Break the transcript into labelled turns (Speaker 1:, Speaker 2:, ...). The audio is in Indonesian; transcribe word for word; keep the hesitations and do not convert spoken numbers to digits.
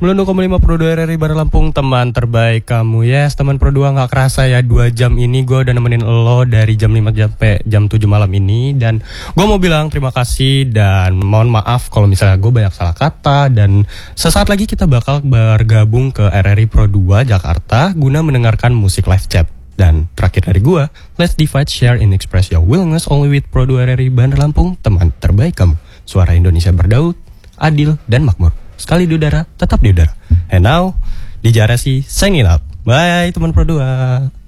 Speaker 1: sembilan puluh koma lima Pro dua R R I Bandar Lampung, teman terbaik kamu. Yes, teman Pro dua, gak kerasa ya dua jam ini gue udah nemenin lo dari jam lima sampai jam tujuh malam ini. Dan gue mau bilang terima kasih dan mohon maaf kalau misalnya gue banyak salah kata. Dan sesaat lagi kita bakal bergabung ke R R I Pro dua Jakarta guna mendengarkan musik live chat. Dan terakhir dari gue, let's divide, share, and express your willingness only with Pro dua R R I Bandar Lampung, teman terbaik kamu. Suara Indonesia berdaud, adil, dan makmur. Sekali di udara, tetap di udara. And now, D J Arasi signing out. Bye teman Pro dua.